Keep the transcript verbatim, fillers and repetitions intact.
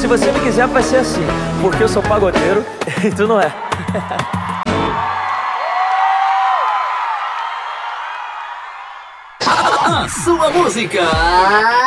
você me quiser vai ser assim, porque eu sou pagodeiro e tu não é. A sua música